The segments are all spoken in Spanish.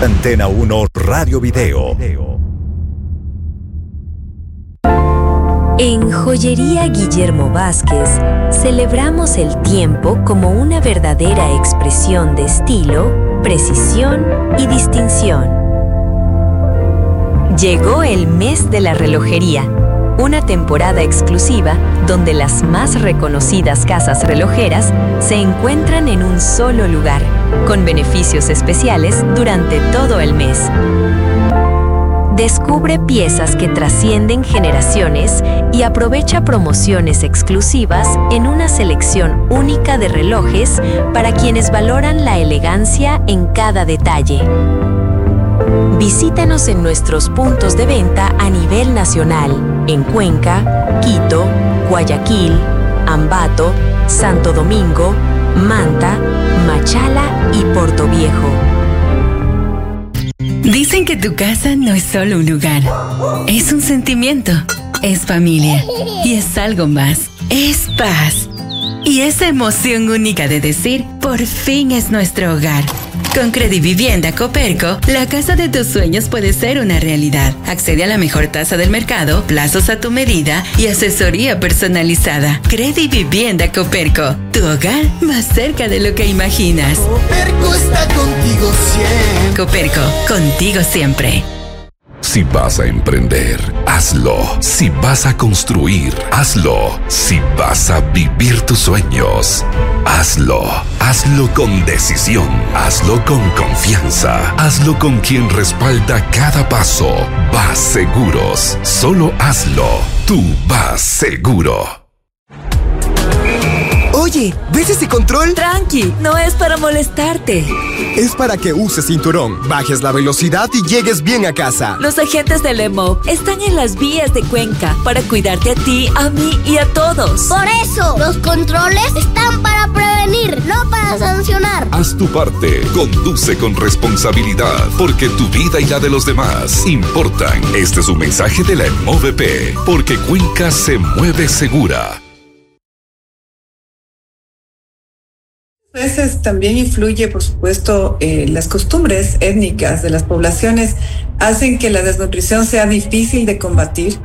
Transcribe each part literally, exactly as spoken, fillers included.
Antena uno Radio Video. En Joyería Guillermo Vázquez celebramos el tiempo como una verdadera expresión de estilo, precisión y distinción. Llegó el mes de la relojería, una temporada exclusiva donde las más reconocidas casas relojeras se encuentran en un solo lugar, con beneficios especiales durante todo el mes. Descubre piezas que trascienden generaciones y aprovecha promociones exclusivas en una selección única de relojes para quienes valoran la elegancia en cada detalle. Visítanos en nuestros puntos de venta a nivel nacional, en Cuenca, Quito, Guayaquil, Ambato, Santo Domingo, Manta, Machala y Portoviejo. Dicen que tu casa no es solo un lugar, es un sentimiento, es familia y es algo más, es paz. Y esa emoción única de decir, por fin es nuestro hogar. Con Credivivienda Coperco, la casa de tus sueños puede ser una realidad. Accede a la mejor tasa del mercado, plazos a tu medida y asesoría personalizada. Credivivienda Coperco, tu hogar más cerca de lo que imaginas. Coperco está contigo siempre. Coperco, contigo siempre. Si vas a emprender, hazlo. Si vas a construir, hazlo. Si vas a vivir tus sueños, hazlo. Hazlo con decisión. Hazlo con confianza. Hazlo con quien respalda cada paso. Vas Seguros. Solo hazlo. Tú vas seguro. Oye, ¿ves ese control? Tranqui, no es para molestarte. Es para que uses cinturón, bajes la velocidad y llegues bien a casa. Los agentes del E M O V están en las vías de Cuenca para cuidarte a ti, a mí y a todos. Por eso, los controles están para prevenir, no para sancionar. Haz tu parte, conduce con responsabilidad, porque tu vida y la de los demás importan. Este es un mensaje de la E M O V P, porque Cuenca se mueve segura. A veces también influye, por supuesto, eh, las costumbres étnicas de las poblaciones hacen que la desnutrición sea difícil de combatir.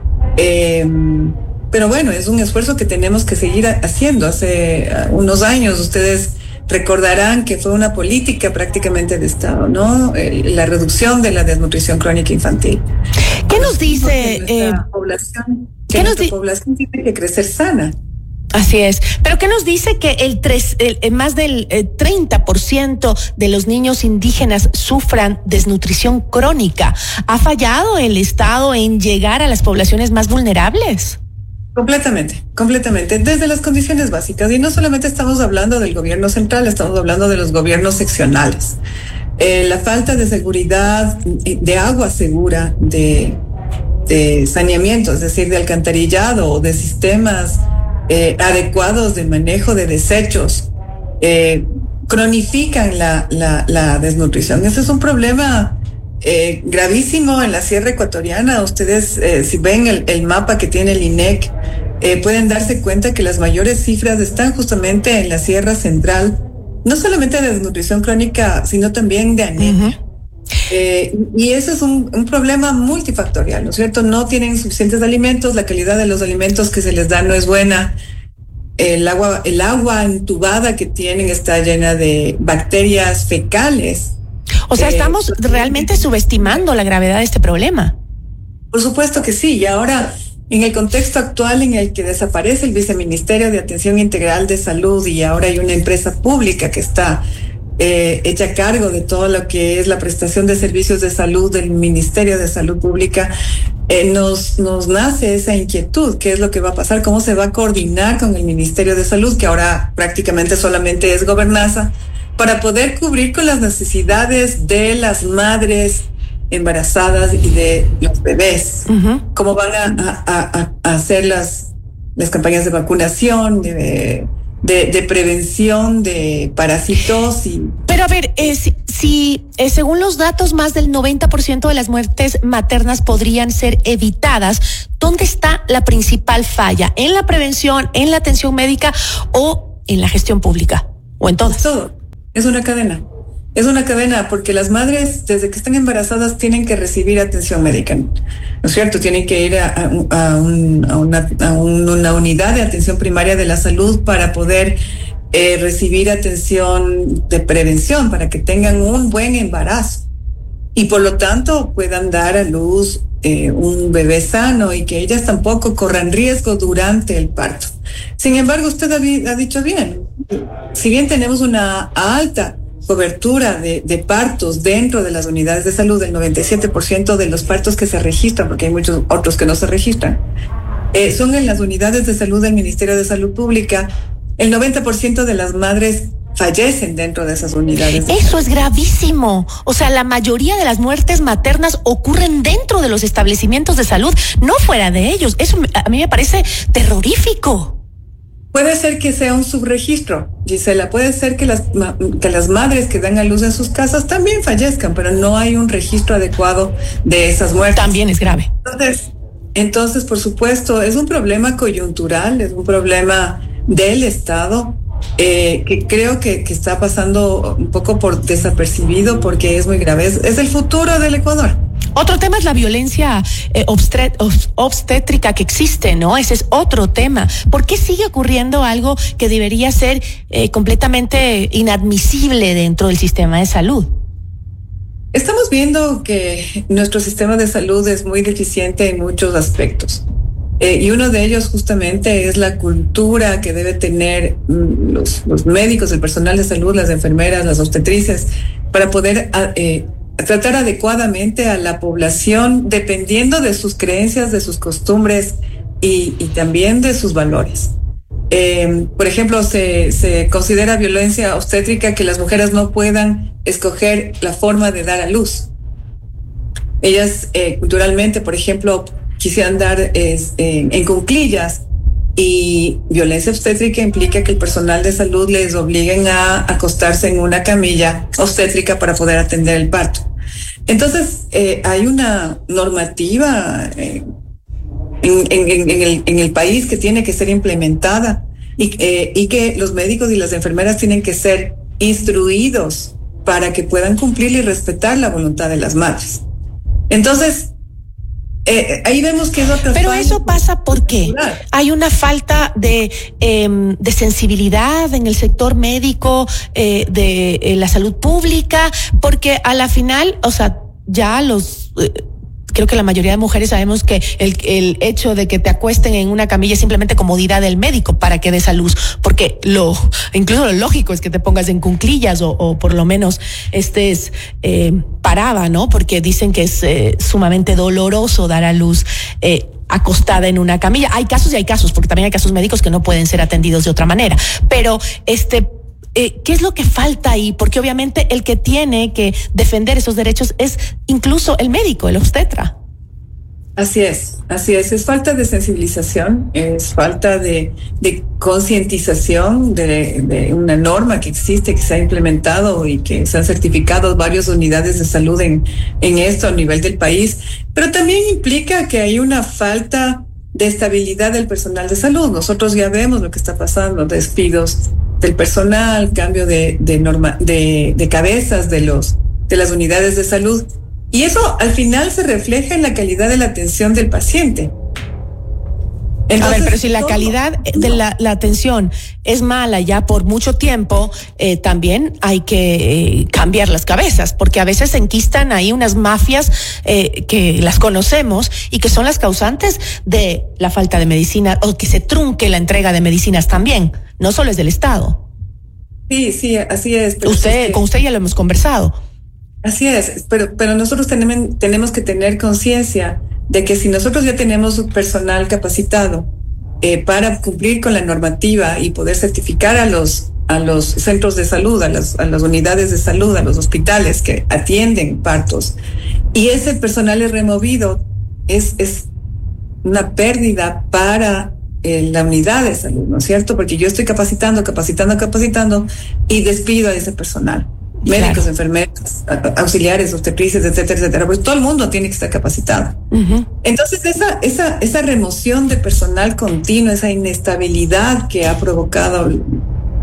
Eh, pero bueno, es un esfuerzo que tenemos que seguir haciendo. Hace unos años ustedes recordarán que fue una política prácticamente de Estado, ¿no? Eh, la reducción de la desnutrición crónica infantil. ¿Qué nos dice? Que eh, población, que ¿qué nos nuestra di- población tiene que crecer sana. Así es. Pero ¿qué nos dice que el, tres, el eh, más del eh, treinta por ciento de los niños indígenas sufran desnutrición crónica? ¿Ha fallado el Estado en llegar a las poblaciones más vulnerables? Completamente, completamente, desde las condiciones básicas. Y no solamente estamos hablando del gobierno central, estamos hablando de los gobiernos seccionales. Eh, la falta de seguridad, de agua segura, de, de saneamiento, es decir, de alcantarillado o de sistemas eh, adecuados de manejo de desechos, eh, cronifican la, la, la desnutrición. Ese es un problema Eh, gravísimo en la Sierra Ecuatoriana. Ustedes, eh, si ven el, el mapa que tiene el I N E C, eh, pueden darse cuenta que las mayores cifras están justamente en la Sierra Central, no solamente de desnutrición crónica, sino también de anemia. Uh-huh. Eh, y eso es un, un problema multifactorial, ¿no es cierto? No tienen suficientes alimentos, la calidad de los alimentos que se les da no es buena. El agua, el agua entubada que tienen está llena de bacterias fecales. O sea, estamos eh, realmente subestimando la gravedad de este problema. Por supuesto que sí. Y ahora, en el contexto actual en el que desaparece el Viceministerio de Atención Integral de Salud y ahora hay una empresa pública que está eh, hecha a cargo de todo lo que es la prestación de servicios de salud del Ministerio de Salud Pública, eh, nos, nos nace esa inquietud. ¿Qué es lo que va a pasar? ¿Cómo se va a coordinar con el Ministerio de Salud, que ahora prácticamente solamente es gobernanza, para poder cubrir con las necesidades de las madres embarazadas y de los bebés? Uh-huh. ¿Cómo van a, a, a hacer las, las campañas de vacunación, de, de, de prevención de parasitosis? Pero a ver, eh, si, si eh, según los datos, más del noventa por ciento de las muertes maternas podrían ser evitadas, ¿dónde está la principal falla? ¿En la prevención, en la atención médica o en la gestión pública? ¿O en todas? Todo. Es una cadena. Es una cadena porque las madres, desde que están embarazadas, tienen que recibir atención médica, ¿no es cierto? Tienen que ir a, a, a, un, a, una, a un, una unidad de atención primaria de la salud para poder eh, recibir atención de prevención, para que tengan un buen embarazo y por lo tanto puedan dar a luz eh, un bebé sano y que ellas tampoco corran riesgo durante el parto. Sin embargo, usted ha, ha dicho bien, si bien tenemos una alta cobertura de, de partos dentro de las unidades de salud, el noventa y siete por ciento de los partos que se registran, porque hay muchos otros que no se registran, eh, son en las unidades de salud del Ministerio de Salud Pública. El noventa por ciento de las madres fallecen dentro de esas unidades. Eso es gravísimo. O sea, la mayoría de las muertes maternas ocurren dentro de los establecimientos de salud, no fuera de ellos. Eso a mí me parece terrorífico. Puede ser que sea un subregistro, Gisela, puede ser que las, que las madres que dan a luz en sus casas también fallezcan, pero no hay un registro adecuado de esas muertes. También es grave. Entonces, entonces, por supuesto, es un problema coyuntural, es un problema del Estado, eh, que creo que, que está pasando un poco por desapercibido porque es muy grave. Es, es el futuro del Ecuador. Otro tema es la violencia eh, obstet- obstétrica que existe, ¿no? Ese es otro tema. ¿Por qué sigue ocurriendo algo que debería ser eh, completamente inadmisible dentro del sistema de salud? Estamos viendo que nuestro sistema de salud es muy deficiente en muchos aspectos. Eh, y uno de ellos justamente es la cultura que debe tener mm, los, los médicos, el personal de salud, las enfermeras, las obstetrices, para poder eh, tratar adecuadamente a la población dependiendo de sus creencias, de sus costumbres y, y también de sus valores. Eh, por ejemplo, se, se considera violencia obstétrica que las mujeres no puedan escoger la forma de dar a luz. Ellas eh, culturalmente, por ejemplo, quisieran dar eh, en, en cuclillas, y violencia obstétrica implica que el personal de salud les obliguen a acostarse en una camilla obstétrica para poder atender el parto. Entonces, eh, hay una normativa eh, en, en, en, el, en el país que tiene que ser implementada y, eh, y que los médicos y las enfermeras tienen que ser instruidos para que puedan cumplir y respetar la voluntad de las madres. Entonces, Eh, ahí vemos que es otra. Pero eso pasa porque hay una falta de, eh, de sensibilidad en el sector médico, eh, de eh, la salud pública, porque a la final, o sea, ya los... Eh, creo que la mayoría de mujeres sabemos que el, el hecho de que te acuesten en una camilla es simplemente comodidad del médico para que des a luz, porque lo, incluso lo lógico es que te pongas en cuclillas o, o por lo menos estés eh, parada, ¿no? Porque dicen que es eh, sumamente doloroso dar a luz eh, acostada en una camilla. Hay casos y hay casos, porque también hay casos médicos que no pueden ser atendidos de otra manera, pero este... Eh, ¿qué es lo que falta ahí? Porque obviamente el que tiene que defender esos derechos es incluso el médico, el obstetra. Así es, así es. Es falta de sensibilización, es falta de, de concientización de, de una norma que existe, que se ha implementado y que se han certificado varias unidades de salud en, en esto a nivel del país. Pero también implica que hay una falta de estabilidad del personal de salud. Nosotros ya vemos lo que está pasando, despidos del personal, cambio de, de, norma, de, de cabezas de, los, de las unidades de salud. Y eso al final se refleja en la calidad de la atención del paciente. Entonces, a ver, pero si la calidad de la, la atención es mala ya por mucho tiempo, eh, también hay que eh, cambiar las cabezas, porque a veces se enquistan ahí unas mafias eh, que las conocemos y que son las causantes de la falta de medicina o que se trunque la entrega de medicinas también, no solo es del Estado. Sí, sí, así es. Pero usted, es que, con usted ya lo hemos conversado. Así es, pero, pero nosotros tenemos, tenemos que tener conciencia de que si nosotros ya tenemos un personal capacitado eh, para cumplir con la normativa y poder certificar a los a los centros de salud, a las, a las unidades de salud, a los hospitales que atienden partos, y ese personal es removido, es, es una pérdida para eh, la unidad de salud, ¿no es cierto? Porque yo estoy capacitando, capacitando, capacitando y despido a ese personal. Médicos, claro, enfermeras, auxiliares, obstetrices, etcétera, etcétera. Pues todo el mundo tiene que estar capacitado. Uh-huh. Entonces, esa, esa, esa remoción de personal continuo, esa inestabilidad que ha provocado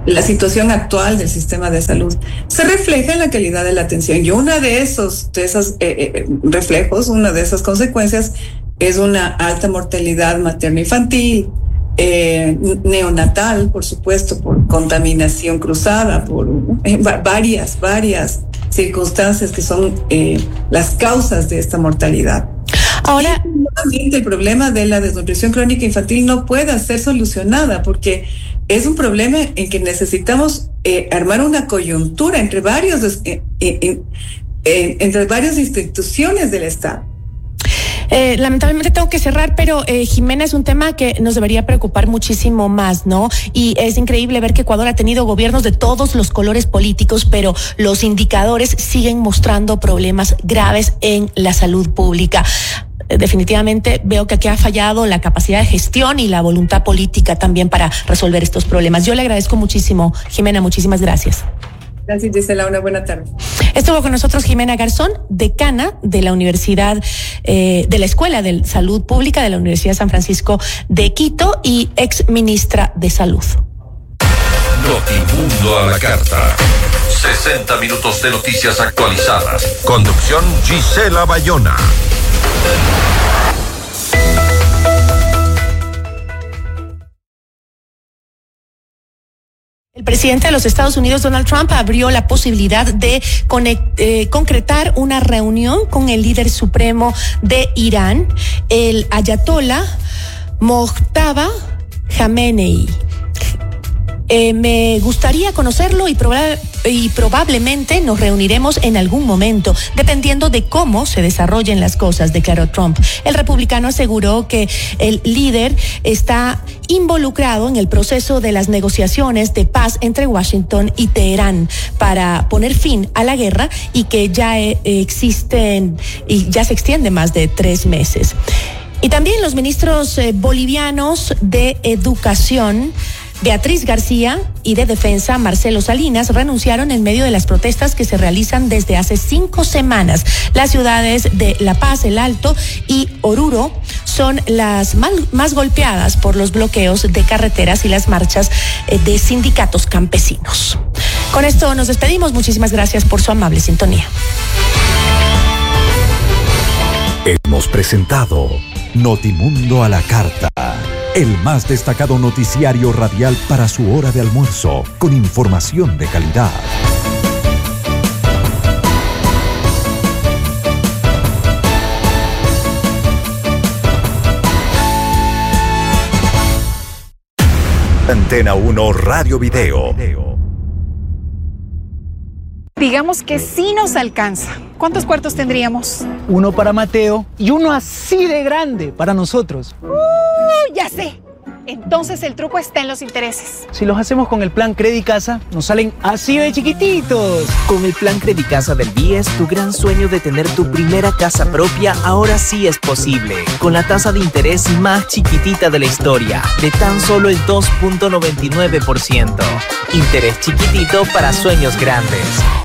la situación actual del sistema de salud se refleja en la calidad de la atención. Y uno de esos, de esos eh, eh, reflejos, una de esas consecuencias es una alta mortalidad materno-infantil, eh, neonatal, por supuesto, por contaminación cruzada, por eh, varias, varias circunstancias que son eh, las causas de esta mortalidad. Ahora, y el problema de la desnutrición crónica infantil no puede ser solucionada porque es un problema en que necesitamos eh, armar una coyuntura entre varios eh, eh, eh, entre varias instituciones del Estado. Eh, lamentablemente tengo que cerrar, pero eh, Jimena, es un tema que nos debería preocupar muchísimo más, ¿no? Y es increíble ver que Ecuador ha tenido gobiernos de todos los colores políticos, pero los indicadores siguen mostrando problemas graves en la salud pública. Definitivamente veo que aquí ha fallado la capacidad de gestión y la voluntad política también para resolver estos problemas. Yo le agradezco muchísimo, Jimena, muchísimas gracias. Gracias, Gisela, una buena tarde. Estuvo con nosotros Jimena Garzón, decana de la Universidad, eh, de la Escuela de Salud Pública de la Universidad San Francisco de Quito y ex ministra de Salud. Notimundo a la carta. sesenta minutos de noticias actualizadas. Conducción Gisela Bayona. El presidente de los Estados Unidos, Donald Trump, abrió la posibilidad de conect, eh, concretar una reunión con el líder supremo de Irán, el ayatollah Mojtaba Khamenei. Eh, me gustaría conocerlo y, proba- y probablemente nos reuniremos en algún momento, dependiendo de cómo se desarrollen las cosas, declaró Trump. El republicano aseguró que el líder está involucrado en el proceso de las negociaciones de paz entre Washington y Teherán para poner fin a la guerra y que ya eh, existen y ya se extiende más de tres meses. Y también los ministros eh, bolivianos de Educación, Beatriz García, y de Defensa, Marcelo Salinas, renunciaron en medio de las protestas que se realizan desde hace cinco semanas. Las ciudades de La Paz, El Alto y Oruro son las más, más golpeadas por los bloqueos de carreteras y las marchas eh, de sindicatos campesinos. Con esto nos despedimos. Muchísimas gracias por su amable sintonía. Hemos presentado Notimundo a la carta. El más destacado noticiario radial para su hora de almuerzo, con información de calidad. Antena uno Radio Video. Digamos que sí nos alcanza. ¿Cuántos cuartos tendríamos? Uno para Mateo y uno así de grande para nosotros. ¡Uh, ya sé! Entonces el truco está en los intereses. Si los hacemos con el plan Credicasa, nos salen así de chiquititos. Con el plan Credicasa del B I E S, tu gran sueño de tener tu primera casa propia ahora sí es posible. Con la tasa de interés más chiquitita de la historia, de tan solo el dos punto noventa y nueve por ciento. Interés chiquitito para sueños grandes.